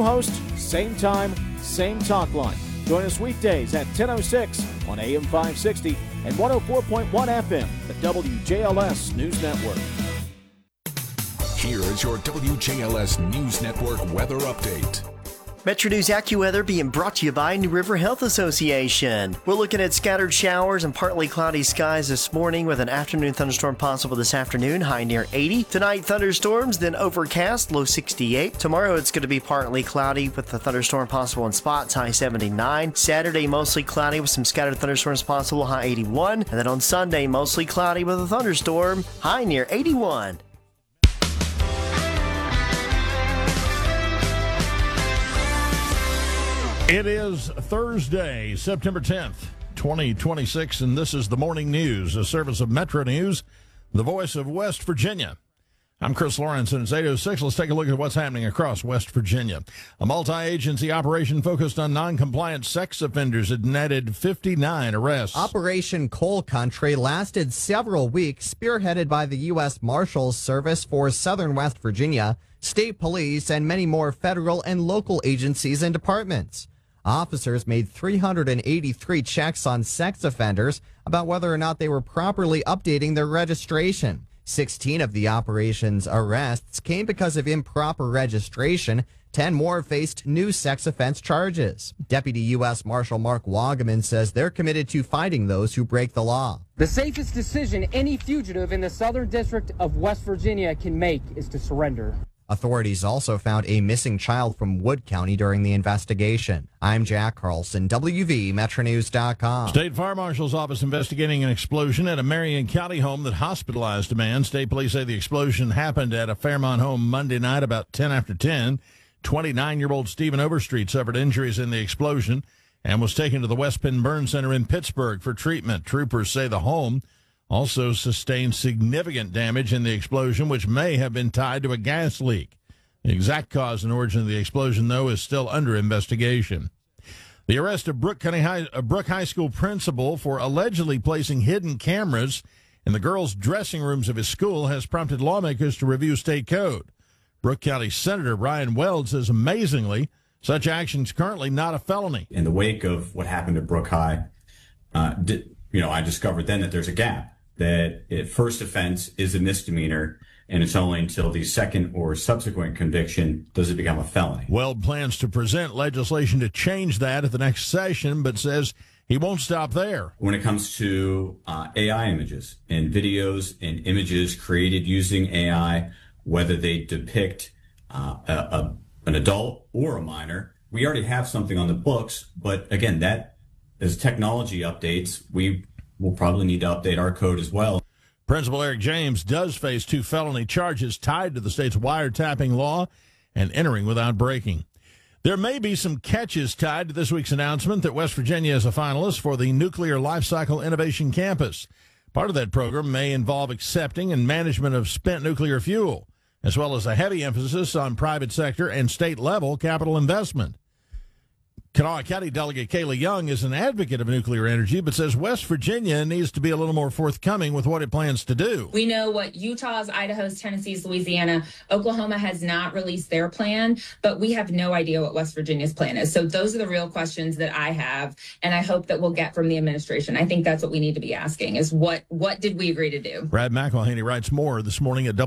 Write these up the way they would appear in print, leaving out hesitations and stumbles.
Host, same time, same talk line. Join us weekdays at 10:06 on AM 560 and 104.1 FM, the WJLS News Network. Here is your WJLS News Network weather update. Metro News AccuWeather being brought to you by New River Health Association. We're looking at scattered showers and partly cloudy skies this morning with an afternoon thunderstorm possible this afternoon, high near 80. Tonight, thunderstorms, then overcast, low 68. Tomorrow, it's going to be partly cloudy with a thunderstorm possible in spots, high 79. Saturday, mostly cloudy with some scattered thunderstorms possible, high 81. And then on Sunday, mostly cloudy with a thunderstorm, high near 81. It is Thursday, September 10th, 2026, and this is the Morning News, a service of Metro News, the voice of West Virginia. I'm Chris Lawrence, and it's 8:06. Let's take a look at what's happening across West Virginia. A multi-agency operation focused on non-compliant sex offenders had netted 59 arrests. Operation Coal Country lasted several weeks, spearheaded by the U.S. Marshals Service for Southern West Virginia, state police, and many more federal and local agencies and departments. Officers made 383 checks on sex offenders about whether or not they were properly updating their registration. 16 of the operation's arrests came because of improper registration. 10 more faced new sex offense charges. Deputy U.S. Marshal Mark Wagaman says they're committed to finding those who break the law. The safest decision any fugitive in the Southern District of West Virginia can make is to surrender. Authorities also found a missing child from Wood County during the investigation. I'm Jack Carlson, WVMetroNews.com. State Fire Marshal's office investigating an explosion at a Marion County home that hospitalized a man. State police say the explosion happened at a Fairmont home Monday night about 10 after 10. 29-year-old Stephen Overstreet suffered injuries in the explosion and was taken to the West Penn Burn Center in Pittsburgh for treatment. Troopers say the home also sustained significant damage in the explosion, which may have been tied to a gas leak. The exact cause and origin of the explosion, though, is still under investigation. The arrest of Brooke High School principal for allegedly placing hidden cameras in the girls' dressing rooms of his school has prompted lawmakers to review state code. Brooke County Senator Ryan Weld says, amazingly, such action's currently not a felony. In the wake of what happened at Brooke High, I discovered then that there's a gap. That first offense is a misdemeanor, and it's only until the second or subsequent conviction does it become a felony. Weld plans to present legislation to change that at the next session, but says he won't stop there. When it comes to AI images and videos and images created using AI, whether they depict an adult or a minor, we already have something on the books. But again, that as technology updates, we'll probably need to update our code as well. Principal Eric James does face 2 felony charges tied to the state's wiretapping law and entering without breaking. There may be some catches tied to this week's announcement that West Virginia is a finalist for the Nuclear Lifecycle Innovation Campus. Part of that program may involve accepting and management of spent nuclear fuel, as well as a heavy emphasis on private sector and state-level capital investment. Kanawha County Delegate Kayla Young is an advocate of nuclear energy, but says West Virginia needs to be a little more forthcoming with what it plans to do. We know what Utah's, Idaho's, Tennessee's, Louisiana, Oklahoma has not released their plan, but we have no idea what West Virginia's plan is. So those are the real questions that I have, and I hope that we'll get from the administration. I think that's what we need to be asking is what did we agree to do? Brad McElhaney writes more this morning at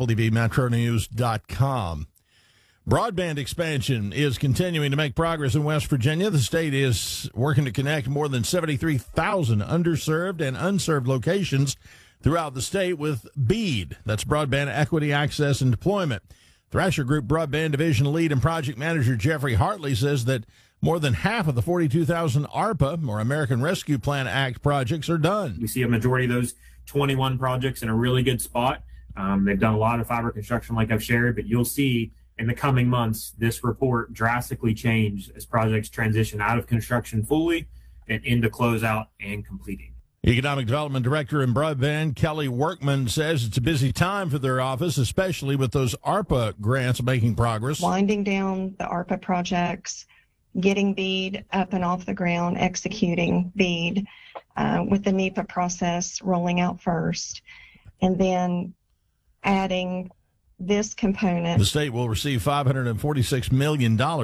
WVMetroNews.com. Broadband expansion is continuing to make progress in West Virginia. The state is working to connect more than 73,000 underserved and unserved locations throughout the state with BEAD. That's Broadband Equity, Access, and Deployment. Thrasher Group Broadband Division Lead and Project Manager Jeffrey Hartley says that more than half of the 42,000 ARPA, or American Rescue Plan Act projects, are done. We see a majority of those 21 projects in a really good spot. They've done a lot of fiber construction like I've shared, but you'll see in the coming months, this report drastically changed as projects transition out of construction fully and into closeout and completing. Economic Development Director in Broadband, Kelly Workman, says it's a busy time for their office, especially with those ARPA grants making progress. Winding down the ARPA projects, getting BEAD up and off the ground, executing BEAD with the NEPA process rolling out first, and then adding this component. The state will receive $546 million